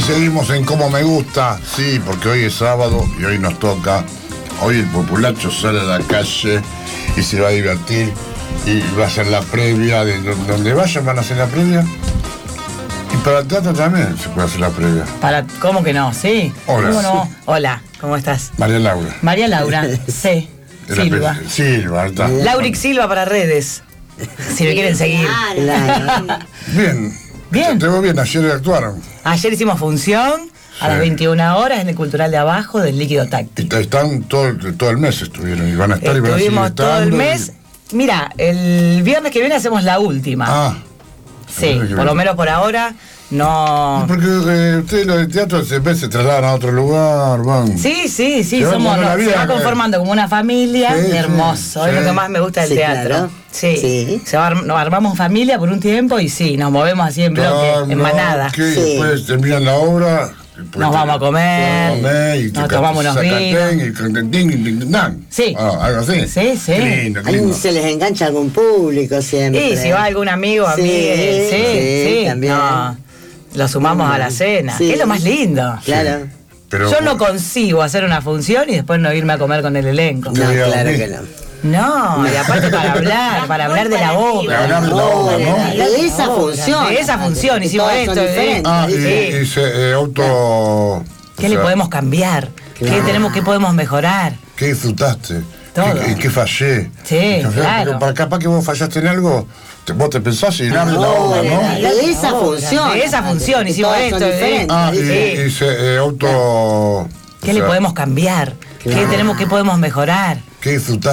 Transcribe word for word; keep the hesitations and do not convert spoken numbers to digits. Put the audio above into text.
seguimos en Como Me Gusta, sí, porque hoy es sábado y hoy nos toca. Hoy el populacho sale a la calle y se va a divertir y va a hacer la previa, de donde vayan van a hacer la previa. Y para el teatro también se puede hacer la previa. Para, ¿cómo que no? Sí. Hola. ¿Cómo no? Hola, ¿cómo estás? María Laura. María Laura, sí. Silva. Silva. Silva, está. Laurix Silva para redes. Si me quieren seguir. Bien. Bien. Te veo bien, ayer actuaron. Ayer hicimos función a Sí. las veintiuna horas en el Cultural de Abajo del Líquido Táctil. Y están todo, todo el mes estuvieron y van a estar y van a seguir Estuvimos todo el estando mes. y- Mira, el viernes que viene hacemos la última. Ah. sí, el viernes que por lo viene. menos por ahora no. Porque eh, ustedes los de teatro se, ve, se trasladan a otro lugar, van. Sí, sí, sí, Se va somos, dando la se vida, va eh. conformando como una familia, Sí, sí, hermoso, sí. es lo que más me gusta del Sí, teatro. claro. Sí, Sí. Se va, nos armamos familia por un tiempo y sí, nos movemos así en bloque, Ah, en no, manada. que Sí. después terminan la obra. después Nos te- vamos a comer, comer y nos te- tomamos unos sacatén vinos. y cantentín y tintintán. Sí. Ah, algo así. Sí, sí. Qué lindo, qué Ahí lindo. se les engancha algún público siempre. Y si va algún amigo, Sí, amigue, sí, sí, sí, también. no, lo sumamos a la cena, Sí. que es lo más lindo. Claro. Pero, Yo no consigo hacer una función y después no irme a comer con el elenco. Te No, voy a claro unir. que no. No, y aparte para hablar, para hablar de la obra. Hablar de la obra, ¿no? De esa función. De esa función, hicimos Todas son esto. diferentes. Ah, y, Sí. y se eh, auto. ¿Qué o le sea, podemos cambiar? ¿Qué Claro. tenemos, qué podemos mejorar? ¿Qué disfrutaste? Todo. ¿Qué, qué fallé? Sí, ¿Qué fallé? claro. Pero para capaz que vos fallaste en algo, te- vos te pensás llenar de la No, obra, ¿no? de esa función. De esa función, Todas hicimos son esto, ¿eh? diferentes. Ah, y, Sí. y se eh, auto. ¿Qué o le sea, podemos cambiar? ¿Qué Claro. tenemos, qué podemos mejorar? ¿Qué disfrutaste?